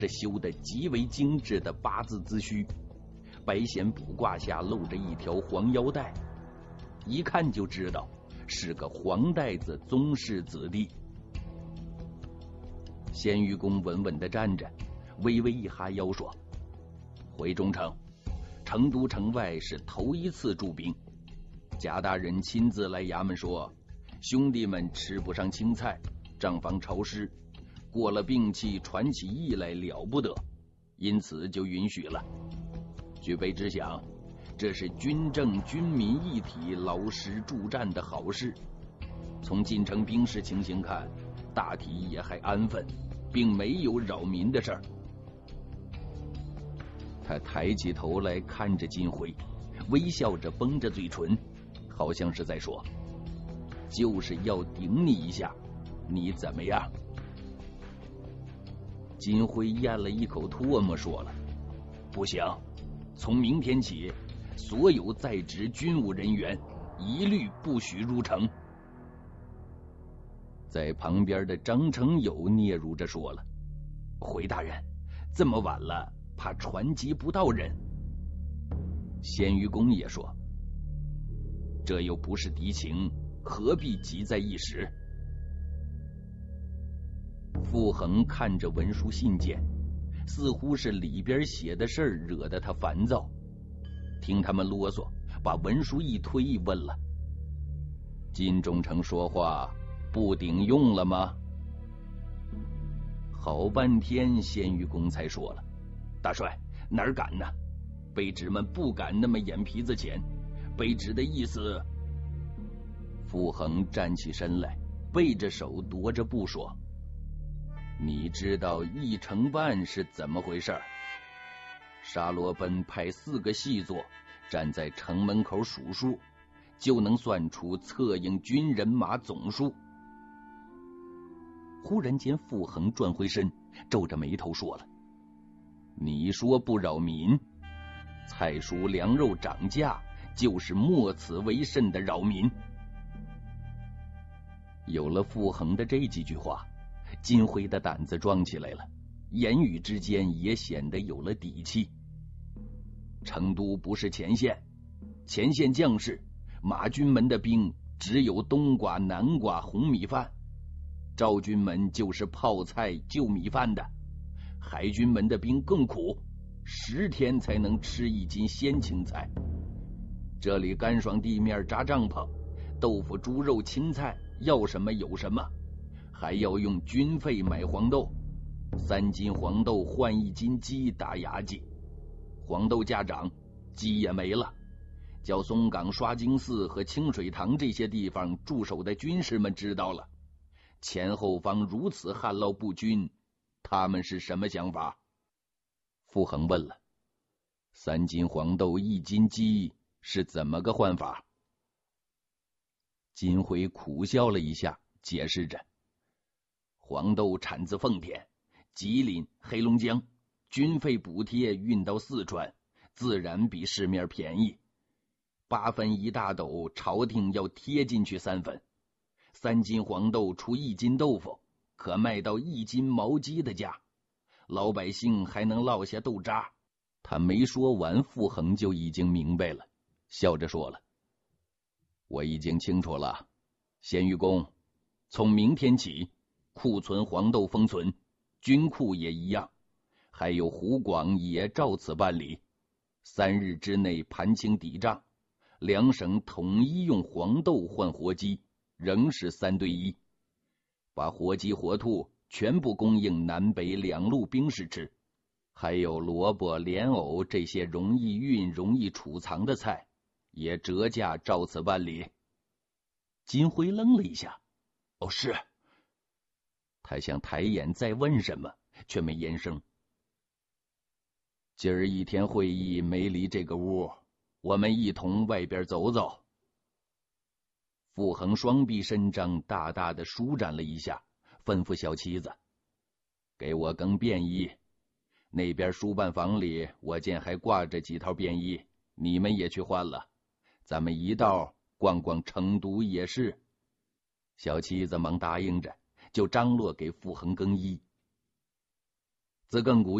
这修得极为精致的八字子须，白线卜卦下露着一条黄腰带，一看就知道是个黄带子宗室子弟。鲜愚公稳稳地站着，微微一哈腰说：“回中城，成都城外是头一次驻兵，贾大人亲自来衙门说，兄弟们吃不上青菜，账房潮湿，过了病气传起疫来了不得，因此就允许了。据卑职想，这是军政军民一体劳师助战的好事。从进城兵士情形看，大体也还安分，并没有扰民的事儿。”他抬起头来看着金辉，微笑着绷着嘴唇，好像是在说：“就是要顶你一下，你怎么样？”金辉咽了一口唾沫，说了：“不行，从明天起，所有在职军务人员一律不许入城。”在旁边的张承友嗫嚅着说了：“回大人，这么晚了，怕传集不到人。”鲜愚公也说：“这又不是敌情，何必急在一时？”傅恒看着文书信件，似乎是里边写的事儿惹得他烦躁，听他们啰嗦，把文书一推，问了：“金忠诚说话不顶用了吗？”好半天，鲜愚公才说了：“大帅，哪儿敢呢？卑职们不敢那么眼皮子浅。卑职的意思……”傅恒站起身来，背着手踱着步说：“你知道1城半是怎么回事？沙罗奔派4个细作站在城门口数数，就能算出策应军人马总数。”忽然间，傅恒转回身，皱着眉头说了：“你说不扰民，菜蔬粮肉涨价，就是莫此为甚的扰民。”有了傅恒的这几句话，金辉的胆子壮起来了，言语之间也显得有了底气。成都不是前线，前线将士马军门的兵只有冬瓜、南瓜、红米饭，赵军门就是泡菜、就米饭的，海军门的兵更苦，10天才能吃1斤鲜青菜。这里干爽地面扎帐篷，豆腐、猪肉、青菜要什么有什么，还要用军费买黄豆，3斤黄豆换1斤鸡打牙祭。黄豆价涨，鸡也没了，叫松岗、刷经寺和清水塘这些地方驻守的军士们知道了，前后方如此旱涝不均，他们是什么想法？傅恒问了：“3斤黄豆1斤鸡是怎么个换法？”金辉苦笑了一下，解释着：“黄豆产自奉天、吉林、黑龙江，军费补贴运到四川，自然比市面便宜。8分1大斗，朝廷要贴进去3分。3斤黄豆出1斤豆腐，可卖到1斤毛鸡的价，老百姓还能落下豆渣。”他没说完，傅恒就已经明白了，笑着说了：“我已经清楚了，鲜愚公，从明天起，库存黄豆封存，军库也一样，还有湖广也照此办理。3日之内盘清抵账，2省统一用黄豆换活鸡，仍是3对1，把活鸡活兔全部供应南北2路兵士吃，还有萝卜、莲藕这些容易运、容易储藏的菜，也折价照此办理。”金辉愣了一下：“哦，是。”他想抬眼再问什么，却没言声。今儿一天会议没离这个屋，我们一同外边走走。傅恒双臂伸张，大大的舒展了一下，吩咐小妻子：“给我更便衣。那边书办房里我见还挂着几套便衣，你们也去换了。咱们一道逛逛成都夜市。”小妻子忙答应着，就张罗给傅恒更衣。 自亘古